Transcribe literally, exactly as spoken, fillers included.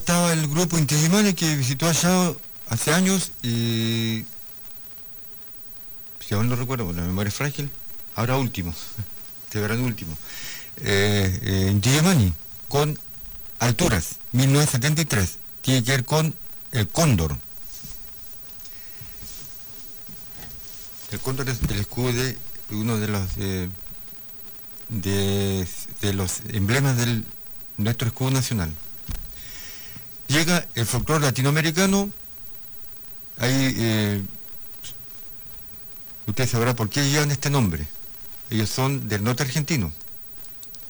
estaba el grupo Inti Illimani que visitó allá hace años y, si aún no recuerdo, bueno, la memoria es frágil, ahora último, este verano último, eh, eh, Inti Illimani, con Alturas, mil novecientos setenta y tres, tiene que ver con el cóndor. El cóndor es el escudo de uno de los eh, de, de los emblemas de nuestro escudo nacional. Llega el folclore latinoamericano, ahí eh, usted sabrá por qué llevan este nombre. Ellos son del norte argentino,